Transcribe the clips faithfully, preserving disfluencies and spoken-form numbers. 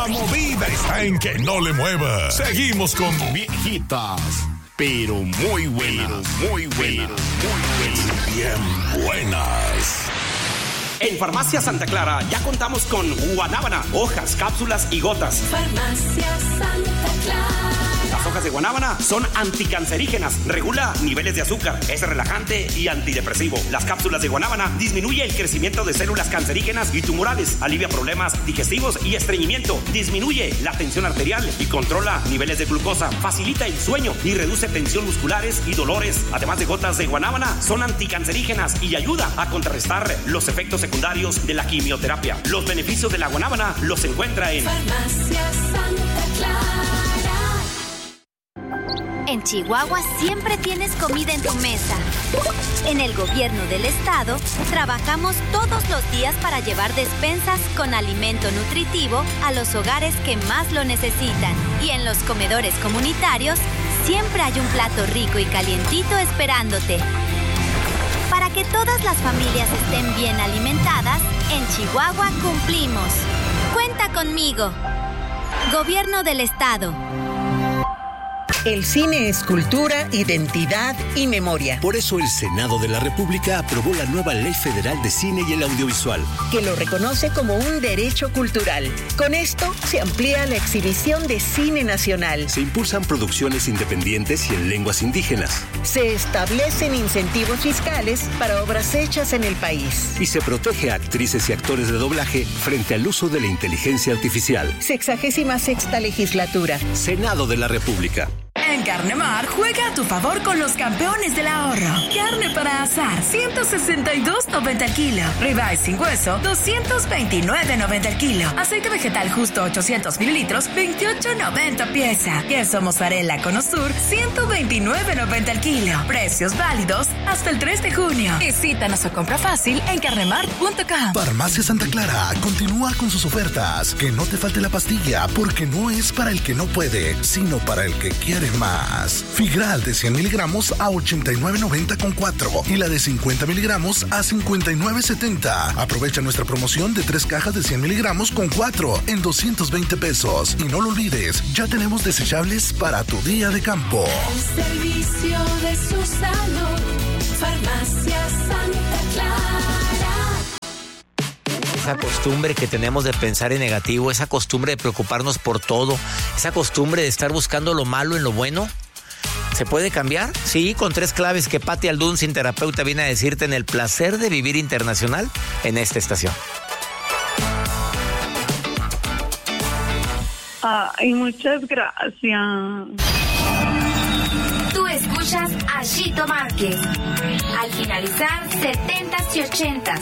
La movida está en que no le mueva. Seguimos con viejitas, pero muy buenas, pero muy buenas, muy buenas. Bien buenas. En Farmacia Santa Clara ya contamos con guanábana, hojas, cápsulas y gotas. Farmacia Santa Clara. Las hojas de guanábana son anticancerígenas, regula niveles de azúcar, es relajante y antidepresivo. Las cápsulas de guanábana disminuye el crecimiento de células cancerígenas y tumorales, alivia problemas digestivos y estreñimiento, disminuye la tensión arterial y controla niveles de glucosa, facilita el sueño y reduce tensión musculares y dolores. Además de gotas de guanábana, son anticancerígenas y ayuda a contrarrestar los efectos secundarios de la quimioterapia. Los beneficios de la guanábana los encuentra en Farmacia Santa Clara. En Chihuahua siempre tienes comida en tu mesa. En el gobierno del estado trabajamos todos los días para llevar despensas con alimento nutritivo a los hogares que más lo necesitan. Y en los comedores comunitarios siempre hay un plato rico y calientito esperándote. Para que todas las familias estén bien alimentadas, en Chihuahua cumplimos. Cuenta conmigo. Gobierno del estado. El cine es cultura, identidad y memoria. Por eso el Senado de la República aprobó la nueva Ley Federal de Cine y el Audiovisual, que lo reconoce como un derecho cultural. Con esto se amplía la exhibición de cine nacional. Se impulsan producciones independientes y en lenguas indígenas. Se establecen incentivos fiscales para obras hechas en el país. Y se protege a actrices y actores de doblaje frente al uso de la inteligencia artificial. Sexagésima sexta legislatura. Senado de la República. En Carnemar, juega a tu favor con los campeones del ahorro. Carne para asar, ciento sesenta y dos noventa el kilo. Ribeye sin hueso, doscientos veintinueve noventa el kilo. Aceite vegetal justo ochocientos mililitros, veintiocho noventa pieza. Queso mozzarella con Osur, ciento veintinueve noventa el kilo. Precios válidos hasta el tres de junio. Visítanos o compra fácil en carnemar punto com. Farmacia Santa Clara continúa con sus ofertas. Que no te falte la pastilla, porque no es para el que no puede, sino para el que quiere más. Figral de cien miligramos a ochenta y nueve noventa con cuatro y la de cincuenta miligramos a cincuenta y nueve setenta. Aprovecha nuestra promoción de tres cajas de cien miligramos con cuatro en doscientos veinte pesos. Y no lo olvides, ya tenemos desechables para tu día de campo. El servicio de su salud. Farmacia Santa Clara. Esa costumbre que tenemos de pensar en negativo, esa costumbre de preocuparnos por todo, esa costumbre de estar buscando lo malo en lo bueno, ¿se puede cambiar? Sí, con tres claves que Pati Aldún, sin terapeuta, viene a decirte en El Placer de Vivir Internacional en esta estación. Ay, muchas gracias. Tú escuchas a Chito Márquez. Al finalizar, setentas y ochentas.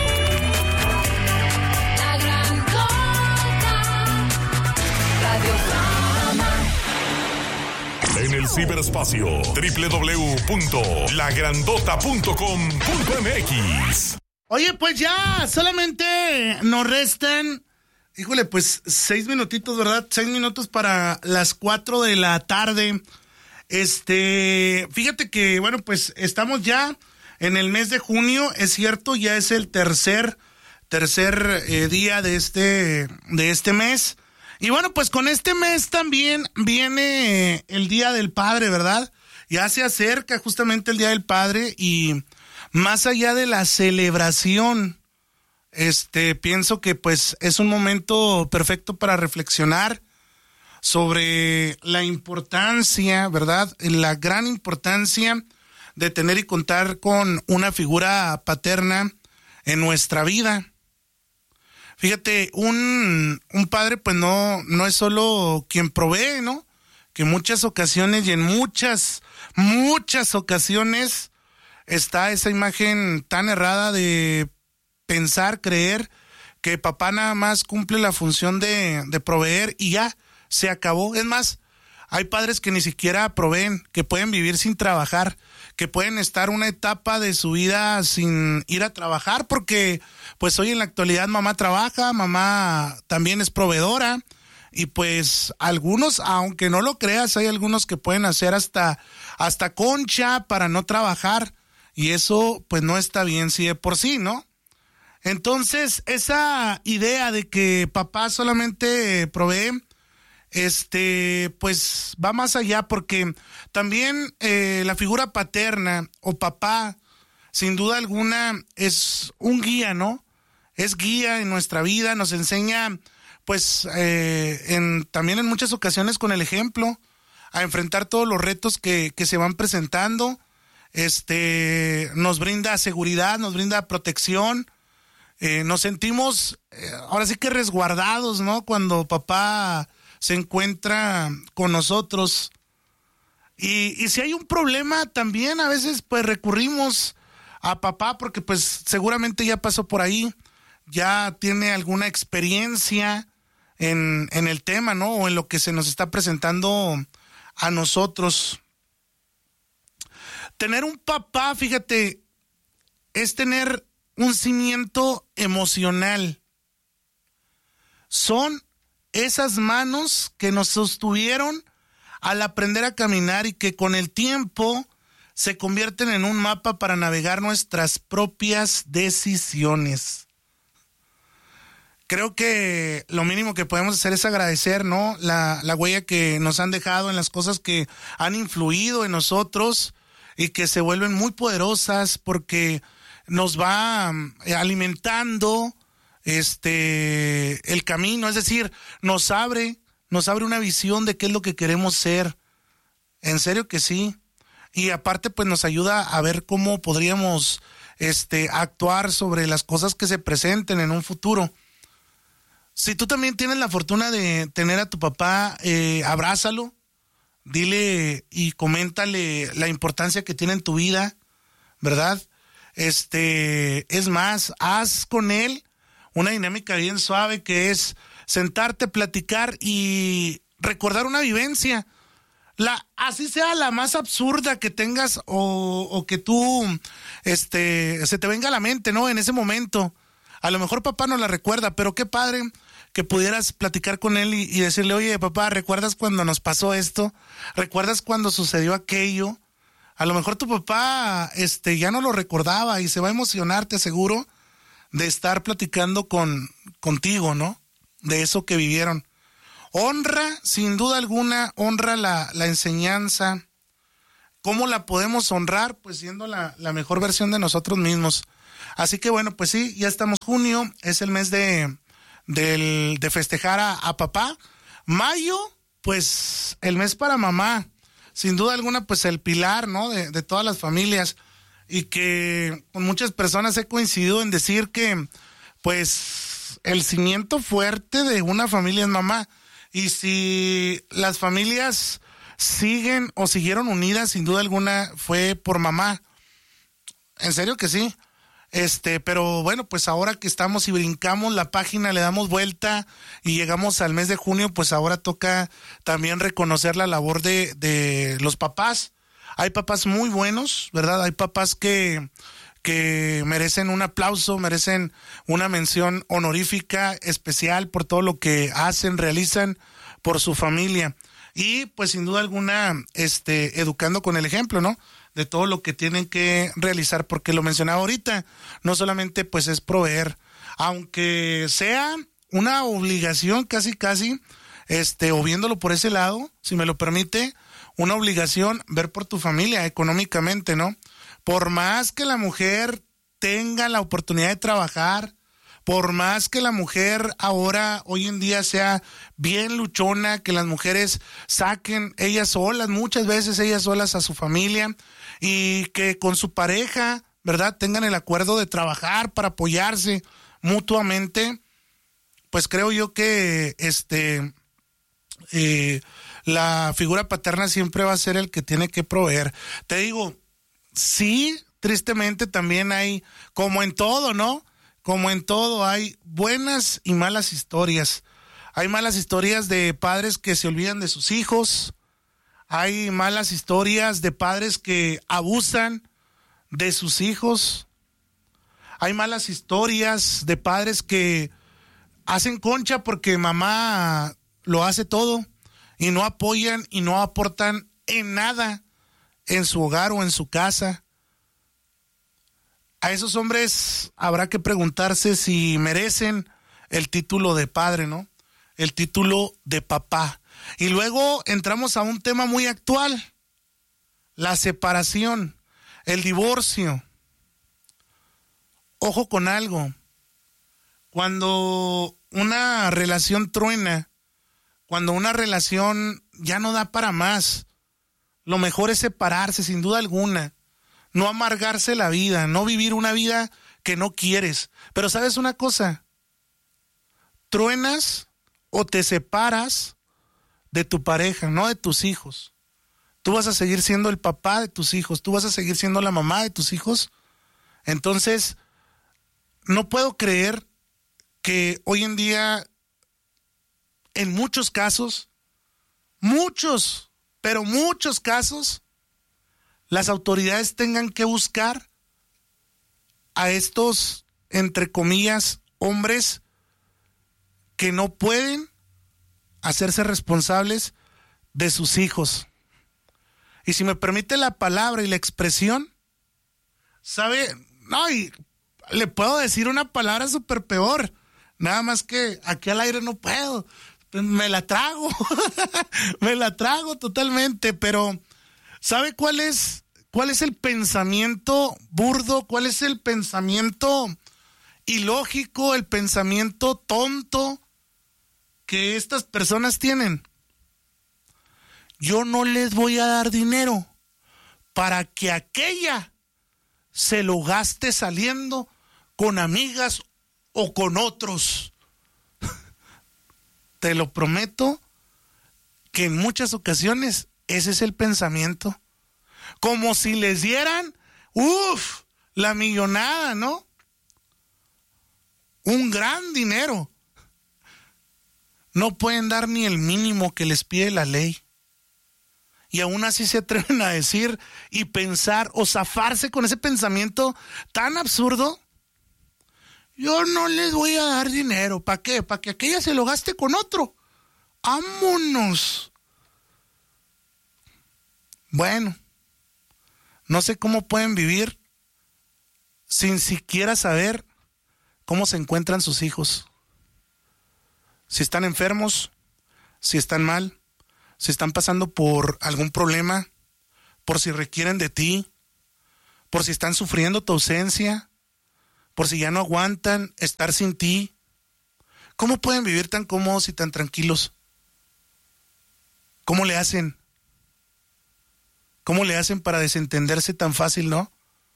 En el ciberespacio, doble u doble u doble u punto la grandota punto com punto m x. Oye, pues ya, solamente nos restan, híjole, pues seis minutitos, ¿verdad? Seis minutos para las cuatro de la tarde. Este, fíjate que, bueno, pues estamos ya en el mes de junio, es cierto, ya es el tercer, tercer eh, día de este, de este mes. Y bueno, pues con este mes también viene el Día del Padre, ¿verdad? Ya se acerca justamente el Día del Padre y más allá de la celebración, este, pienso que pues es un momento perfecto para reflexionar sobre la importancia, ¿verdad? La gran importancia de tener y contar con una figura paterna en nuestra vida. Fíjate, un, un padre pues no, no es solo quien provee, ¿no? Que en muchas ocasiones y en muchas, muchas ocasiones está esa imagen tan errada de pensar, creer que papá nada más cumple la función de, de proveer y ya, se acabó. Es más, hay padres que ni siquiera proveen, que pueden vivir sin trabajar, que pueden estar una etapa de su vida sin ir a trabajar porque pues hoy en la actualidad mamá trabaja, mamá también es proveedora y pues algunos, aunque no lo creas, hay algunos que pueden hacer hasta, hasta concha para no trabajar y eso pues no está bien si de por sí, ¿no? Entonces, esa idea de que papá solamente provee, este, pues va más allá, porque también eh, la figura paterna o papá, sin duda alguna, es un guía, ¿no? Es guía en nuestra vida, nos enseña, pues, eh, en, también en muchas ocasiones con el ejemplo, a enfrentar todos los retos que, que se van presentando. Este, nos brinda seguridad, nos brinda protección. Eh, nos sentimos, eh, ahora sí que resguardados, ¿no? Cuando papá se encuentra con nosotros. Y, y si hay un problema también, a veces pues recurrimos a papá porque pues seguramente ya pasó por ahí, ya tiene alguna experiencia en, en el tema, ¿no? O en lo que se nos está presentando a nosotros. Tener un papá, fíjate, es tener un cimiento emocional. Son esas manos que nos sostuvieron al aprender a caminar y que con el tiempo se convierten en un mapa para navegar nuestras propias decisiones. Creo que lo mínimo que podemos hacer es agradecer, ¿no? La, la huella que nos han dejado en las cosas que han influido en nosotros y que se vuelven muy poderosas porque nos va alimentando este el camino, es decir, nos abre, nos abre una visión de qué es lo que queremos ser. En serio que sí. Y aparte pues nos ayuda a ver cómo podríamos este actuar sobre las cosas que se presenten en un futuro. Si tú también tienes la fortuna de tener a tu papá, eh, abrázalo, dile y coméntale la importancia que tiene en tu vida, ¿verdad? Este, es más, haz con él una dinámica bien suave que es sentarte, platicar y recordar una vivencia. La, así sea la más absurda que tengas o, o que tú, este, se te venga a la mente, ¿no? En ese momento. A lo mejor papá no la recuerda, pero qué padre que pudieras platicar con él y, y decirle, oye, papá, ¿recuerdas cuando nos pasó esto? ¿Recuerdas cuando sucedió aquello? A lo mejor tu papá este, ya no lo recordaba y se va a emocionar, te aseguro, de estar platicando con, contigo, ¿no? De eso que vivieron. Honra, sin duda alguna, honra la, la enseñanza. ¿Cómo la podemos honrar? Pues siendo la, la mejor versión de nosotros mismos. Así que bueno, pues sí, ya estamos junio, es el mes de, de, de festejar a, a papá. Mayo, pues el mes para mamá. Sin duda alguna, pues el pilar, ¿no? De, de todas las familias. Y que con muchas personas he coincidido en decir que, pues, el cimiento fuerte de una familia es mamá. Y si las familias siguen o siguieron unidas, sin duda alguna, fue por mamá. En serio que sí. Este, pero bueno, pues ahora que estamos y brincamos la página, le damos vuelta y llegamos al mes de junio, pues ahora toca también reconocer la labor de, de los papás. Hay papás muy buenos, ¿verdad? Hay papás que, que merecen un aplauso, merecen una mención honorífica especial por todo lo que hacen, realizan por su familia. Y pues sin duda alguna, este, educando con el ejemplo, ¿no? De todo lo que tienen que realizar, porque lo mencionaba ahorita, no solamente pues es proveer, aunque sea una obligación casi casi, este, o viéndolo por ese lado, si me lo permite, una obligación ver por tu familia económicamente, ¿no? Por más que la mujer tenga la oportunidad de trabajar, por más que la mujer ahora, hoy en día, sea bien luchona, que las mujeres saquen ellas solas, muchas veces ellas solas a su familia, y que con su pareja, ¿verdad?, tengan el acuerdo de trabajar para apoyarse mutuamente, pues creo yo que este eh, la figura paterna siempre va a ser el que tiene que proveer. Te digo, sí, tristemente también hay, como en todo, ¿no? Como en todo, hay buenas y malas historias. Hay malas historias de padres que se olvidan de sus hijos. Hay malas historias de padres que abusan de sus hijos. Hay malas historias de padres que hacen concha porque mamá lo hace todo y no apoyan y no aportan en nada en su hogar o en su casa. a esos hombres habrá que preguntarse si merecen el título de padre, ¿no? El título de papá. Y luego entramos a un tema muy actual, la separación, el divorcio. Ojo con algo, cuando una relación truena, cuando una relación ya no da para más, lo mejor es separarse, sin duda alguna. No amargarse la vida, no vivir una vida que no quieres. Pero ¿sabes una cosa? Truenas o te separas de tu pareja, no de tus hijos. Tú vas a seguir siendo el papá de tus hijos, tú vas a seguir siendo la mamá de tus hijos. Entonces, no puedo creer que hoy en día, en muchos casos, muchos, pero muchos casos, las autoridades tengan que buscar a estos, entre comillas, hombres que no pueden hacerse responsables de sus hijos. Y si me permite la palabra y la expresión, ¿sabe? No, y le puedo decir una palabra súper peor, nada más que aquí al aire no puedo, me la trago, me la trago totalmente, pero ¿sabe cuál es, cuál es el pensamiento burdo? ¿Cuál es el pensamiento ilógico, el pensamiento tonto que estas personas tienen? Yo no les voy a dar dinero para que aquella se lo gaste saliendo con amigas o con otros. Te lo prometo que en muchas ocasiones ese es el pensamiento. Como si les dieran, uff, la millonada, ¿no? Un gran dinero. No pueden dar ni el mínimo que les pide la ley. Y aún así se atreven a decir y pensar o zafarse con ese pensamiento tan absurdo. Yo no les voy a dar dinero. ¿Para qué? Para que aquella se lo gaste con otro. ¡Vámonos! Bueno, no sé cómo pueden vivir sin siquiera saber cómo se encuentran sus hijos. Si están enfermos, si están mal, si están pasando por algún problema, por si requieren de ti, por si están sufriendo tu ausencia, por si ya no aguantan estar sin ti. ¿Cómo pueden vivir tan cómodos y tan tranquilos? ¿Cómo le hacen? ¿Cómo le hacen para desentenderse tan fácil, no?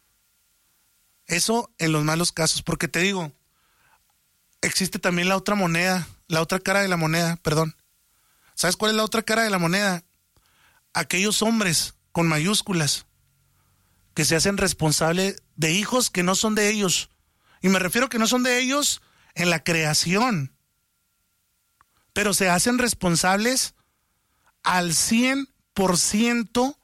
Eso en los malos casos, porque te digo, existe también la otra moneda, la otra cara de la moneda, perdón. ¿Sabes cuál es la otra cara de la moneda? Aquellos hombres con mayúsculas que se hacen responsables de hijos que no son de ellos. Y me refiero que no son de ellos en la creación, pero se hacen responsables al cien por ciento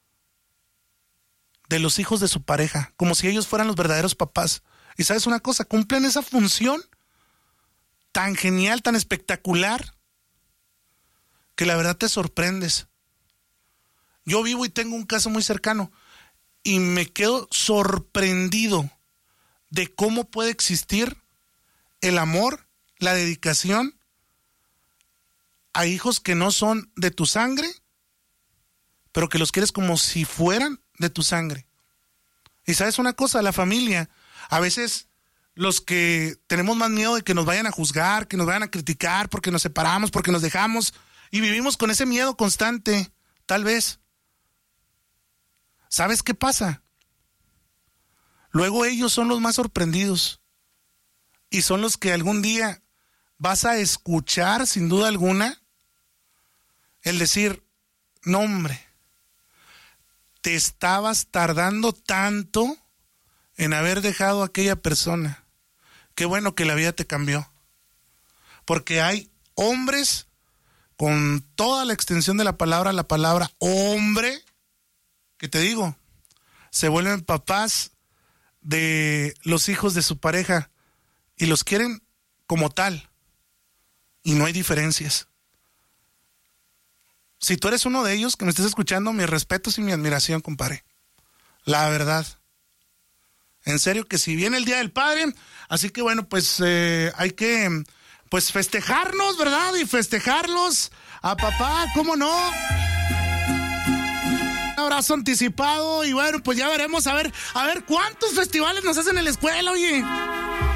de los hijos de su pareja, como si ellos fueran los verdaderos papás. Y ¿sabes una cosa? Cumplen esa función tan genial, tan espectacular, que la verdad te sorprendes. Yo vivo y tengo un caso muy cercano y me quedo sorprendido de cómo puede existir el amor, la dedicación a hijos que no son de tu sangre, pero que los quieres como si fueran de tu sangre. Y ¿sabes una cosa? La familia, a veces los que tenemos más miedo de que nos vayan a juzgar, que nos vayan a criticar porque nos separamos, porque nos dejamos, y vivimos con ese miedo constante, tal vez. ¿Sabes qué pasa? Luego ellos son los más sorprendidos y son los que algún día vas a escuchar, sin duda alguna, el decir, no hombre, te estabas tardando tanto en haber dejado a aquella persona. Qué bueno que la vida te cambió. Porque hay hombres, con toda la extensión de la palabra, la palabra hombre, que te digo, se vuelven papás de los hijos de su pareja y los quieren como tal. Y no hay diferencias. Si tú eres uno de ellos que me estés escuchando, mis respetos y mi admiración, compadre. La verdad. En serio que si viene el Día del Padre, así que bueno, pues eh, hay que pues festejarnos, ¿verdad? Y festejarlos a papá, ¿cómo no? Un abrazo anticipado y bueno, pues ya veremos a ver, a ver cuántos festivales nos hacen en la escuela, oye.